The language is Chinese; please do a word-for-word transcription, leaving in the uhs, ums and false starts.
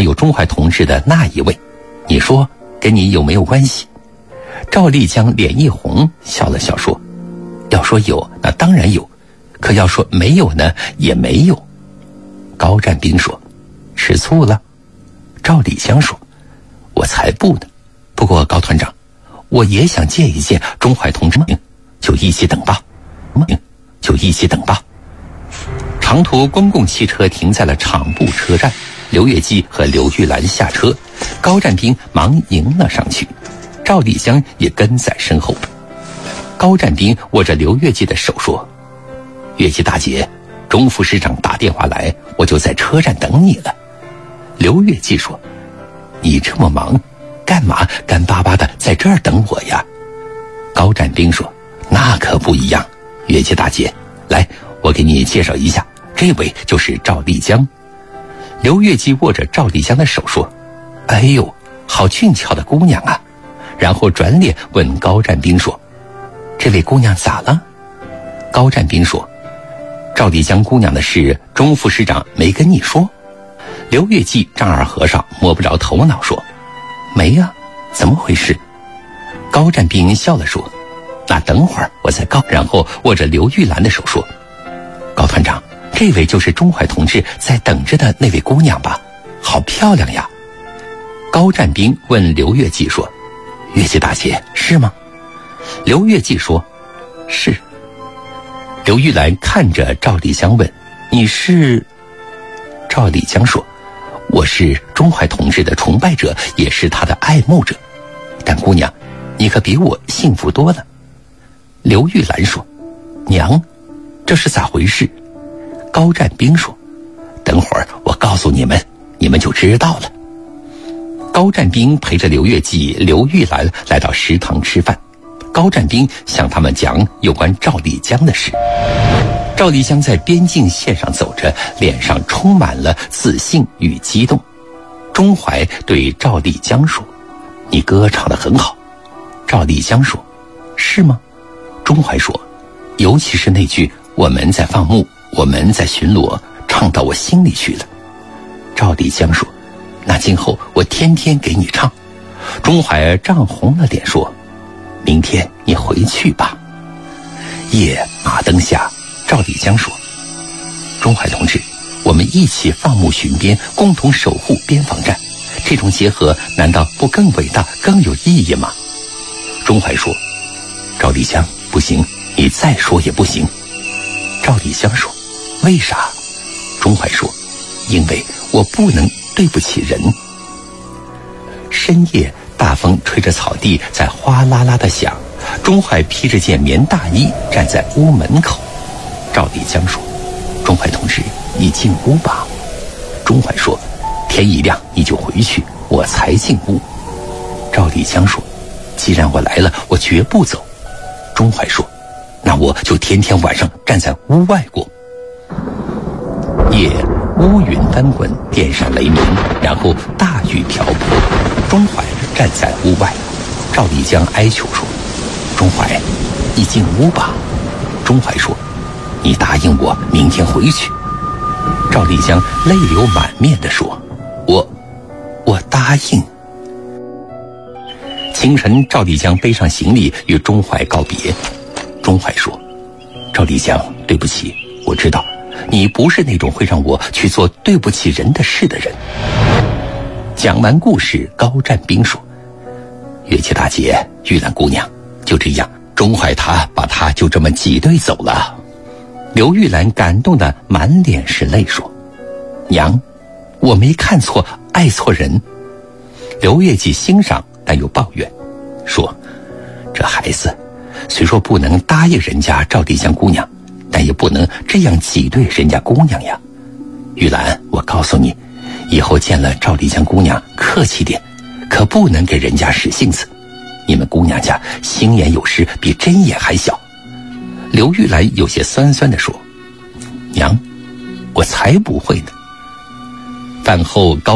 有钟怀同志的那一位，你说跟你有没有关系？”赵丽江脸一红，笑了笑说：“要说有，那当然有，可要说没有呢，也没有。”高占兵说：“吃醋了？”赵丽江说：“我才不呢。不过高团长，我也想见一见钟怀同志，就一起等吧，就一起等吧。”长途公共汽车停在了厂部车站，刘月季和刘玉兰下车，高占兵忙迎了上去，赵丽江也跟在身后。高占兵握着刘月季的手说：“月季大姐，钟副师长打电话来，我就在车站等你了。”刘月季说：“你这么忙，干嘛干巴巴的在这儿等我呀？”高占兵说：“那可不一样，月季大姐，来，我给你介绍一下，这位就是赵丽江。”刘月季握着赵丽江的手说：“哎呦，好俊俏的姑娘啊！”然后转脸问高占兵说：“这位姑娘咋了？”高占兵说：“赵丽江姑娘的事，钟副师长没跟你说？”刘月季丈二和尚摸不着头脑说：“没呀，怎么回事？”高占兵笑了说：“那等会儿我再告。”然后握着刘玉兰的手说：“高团长，这位就是钟怀同志在等着的那位姑娘吧？好漂亮呀！”高占兵问刘月季说：“月季大姐是吗？”刘月季说：“是。”刘玉兰看着赵丽江问：“你是？”赵丽江说：“我是钟怀同志的崇拜者，也是他的爱慕者。但姑娘，你可比我幸福多了。”刘玉兰说：“娘，这是咋回事？”高占兵说：“等会儿我告诉你们，你们就知道了。”高占兵陪着刘月季、刘玉兰来到食堂吃饭。高占兵向他们讲有关赵丽江的事。赵丽江在边境线上走着，脸上充满了自信与激动。钟怀对赵丽江说：“你歌唱得很好。”赵丽江说：“是吗？”钟怀说：“尤其是那句‘我们在放牧，我们在巡逻’，唱到我心里去了。”赵丽江说：“那今后我天天给你唱。”钟怀涨红了脸说：“明天你回去吧。”夜马灯下，赵丽江说：“钟怀同志，我们一起放牧巡边，共同守护边防战，这种结合难道不更伟大、更有意义吗？”钟怀说：“赵丽江，不行，你再说也不行。”赵丽江说：“为啥？”钟怀说：“因为我不能对不起人。”深夜，大风吹着草地在哗啦啦的响，钟怀披着件棉大衣站在屋门口。赵丽江说：“钟怀同志，你进屋吧。”钟怀说：“天一亮你就回去，我才进屋。”赵丽江说：“既然我来了，我绝不走。”钟怀说：“那我就天天晚上站在屋外过。”夜乌云翻滚，电闪雷鸣，然后大雨瓢泼。钟怀站在屋外，赵丽江哀求说：“钟怀，你进屋吧。”钟怀说：“你答应我明天回去。”赵丽江泪流满面地说：“我，我答应。”清晨，赵丽江背上行李与钟怀告别。钟怀说：“赵丽江，对不起，我知道你不是那种会让我去做对不起人的事的人。”讲完故事，高占兵说：“月季大姐，玉兰姑娘，就这样，钟怀他把他就这么挤兑走了。”刘玉兰感动得满脸是泪说：“娘，我没看错，爱错人。”刘月季欣赏但又抱怨说：“这孩子虽说不能答应人家赵丽江姑娘，但也不能这样挤兑人家姑娘呀。玉兰，我告诉你，以后见了赵丽江姑娘客气点，可不能给人家使性子。你们姑娘家心眼有时比针眼还小。”刘玉兰有些酸酸地说：“娘，我才不会呢。”饭后高